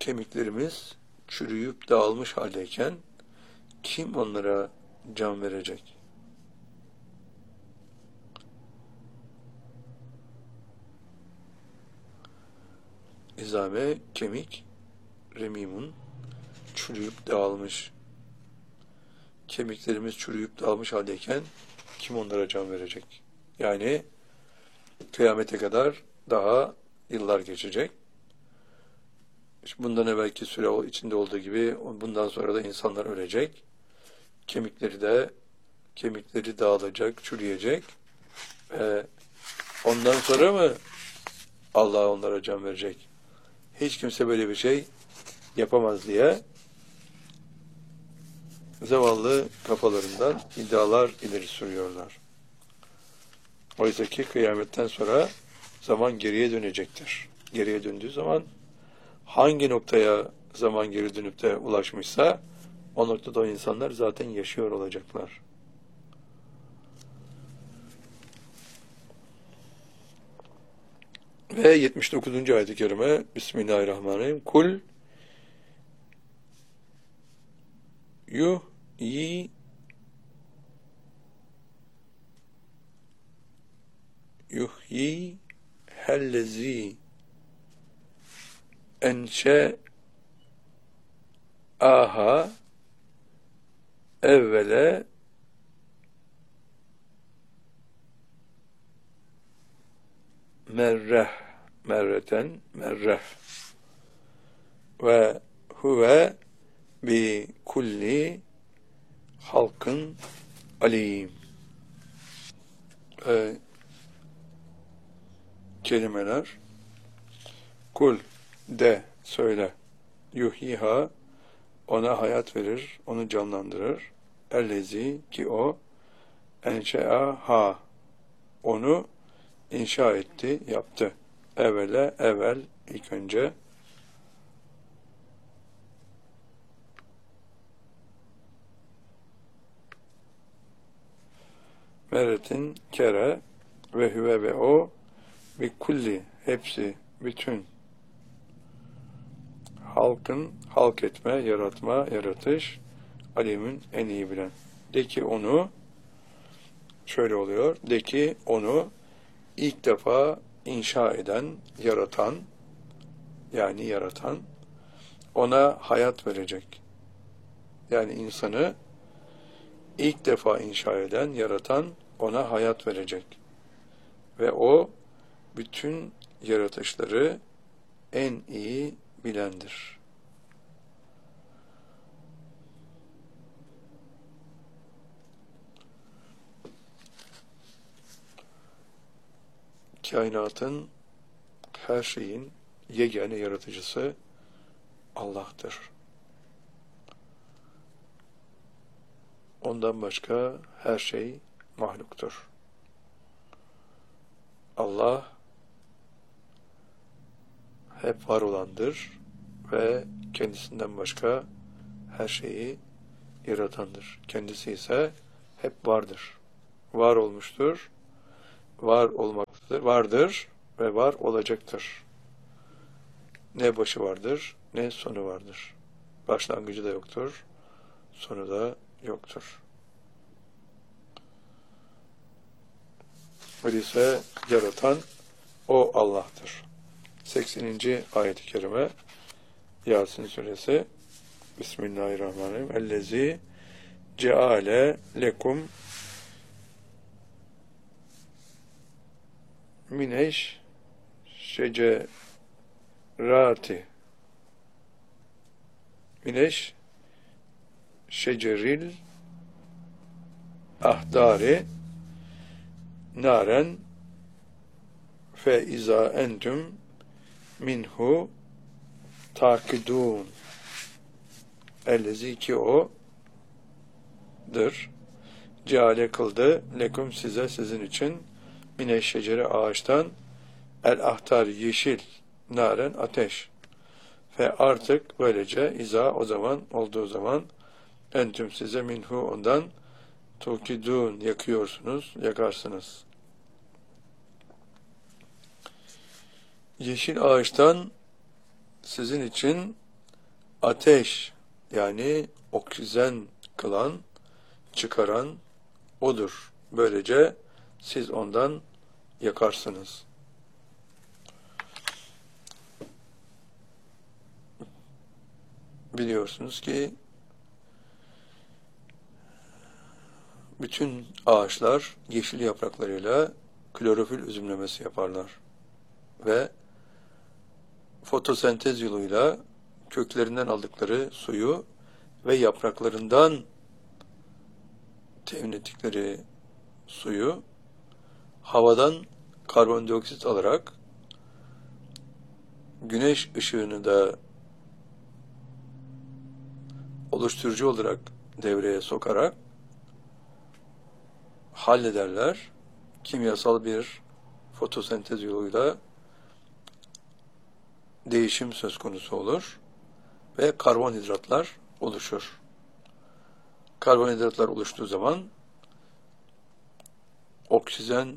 kemiklerimiz çürüyüp dağılmış haldeyken kim onlara can verecek? İzame, kemik, remimun, çürüyüp dağılmış. Kemiklerimiz çürüyüp dağılmış haldeyken kim onlara can verecek? Yani kıyamete kadar daha yıllar geçecek. İşte bundan evvelki süre içinde olduğu gibi bundan sonra da insanlar ölecek. Kemikleri dağılacak, çürüyecek. Ondan sonra mı Allah onlara can verecek? Hiç kimse böyle bir şey yapamaz diye zavallı kafalarından iddialar ileri sürüyorlar. Oysa ki kıyametten sonra zaman geriye dönecektir. Geriye döndüğü zaman hangi noktaya zaman geri dönüp de ulaşmışsa o noktada o insanlar zaten yaşıyor olacaklar. Ve 79. ayet-i kerime Bismillahirrahmanirrahim. Kul yuhyi hellezi enşe'aha evvele merreten ve huve bi kulli halkın alim. Kelimeler kul de söyle yuhyiha ona hayat verir, onu canlandırır. Ellezi ki o enşe'aha onu inşa etti, yaptı. Evvel ilk önce meretin kere ve hüve ve o ve kulli hepsi bütün halk etme, yaratma, yaratış alimin en iyi bilen. De ki onu şöyle oluyor. De ki onu ilk defa inşa eden, yaratan yani yaratan ona hayat verecek. Yani insanı ilk defa inşa eden, yaratan ona hayat verecek. Ve o bütün yaratışları en iyi bilendir. Kainatın, her şeyin yegane yaratıcısı Allah'tır. Ondan başka her şey mahluktur. Allah hep var olandır ve kendisinden başka her şeyi yaratandır. Kendisi ise hep vardır. Var olmuştur, var olmaktadır, vardır ve var olacaktır. Ne başı vardır, ne sonu vardır. Başlangıcı da yoktur, sonu da yoktur. Öyleyse yaratan o Allah'tır. 80. ayet-i kerime Yasin suresi Bismillahirrahmanirrahim. Ellezî ceale lekum mineş şecerati mineş şeceril ahdari naren fe izâ entüm minhu takidûn. Ellezî ki o'dır. Ceale kıldı lekum size sizin için mineşşeceri ağaçtan el ahtar yeşil naren ateş. Ve artık böylece izâ o zaman olduğu zaman entüm size minhu ondan tukidûn yakıyorsunuz, yakarsınız. Yeşil ağaçtan sizin için ateş yani oksijen kılan, çıkaran odur. Böylece siz ondan yakarsınız. Biliyorsunuz ki bütün ağaçlar yeşil yapraklarıyla klorofil üzümlemesi yaparlar ve fotosentez yoluyla köklerinden aldıkları suyu ve yapraklarından temin ettikleri suyu havadan karbondioksit alarak güneş ışığını da oluşturucu olarak devreye sokarak hallederler. Kimyasal bir fotosentez yoluyla değişim söz konusu olur ve karbonhidratlar oluşur. Karbonhidratlar oluştuğu zaman oksijen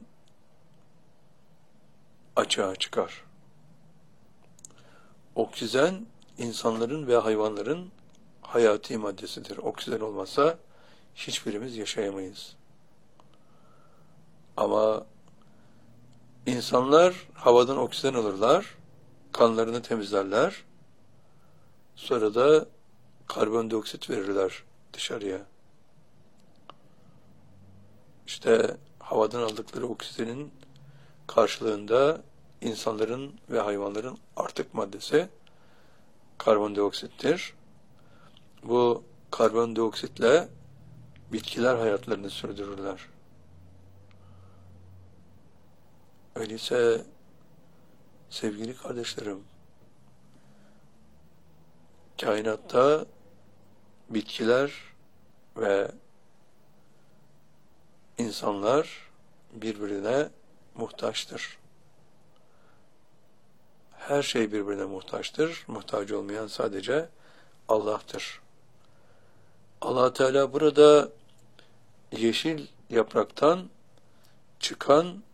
açığa çıkar. Oksijen insanların ve hayvanların hayati maddesidir. Oksijen olmazsa hiçbirimiz yaşayamayız. Ama insanlar havadan oksijen alırlar, kanlarını temizlerler, sonra da karbondioksit verirler dışarıya. İşte havadan aldıkları oksijenin karşılığında insanların ve hayvanların artık maddesi karbondioksittir. Bu karbondioksitle bitkiler hayatlarını sürdürürler. Öyleyse sevgili kardeşlerim, kainatta bitkiler ve insanlar birbirine muhtaçtır. Her şey birbirine muhtaçtır. Muhtaç olmayan sadece Allah'tır. Allah Teala burada yeşil yapraktan çıkan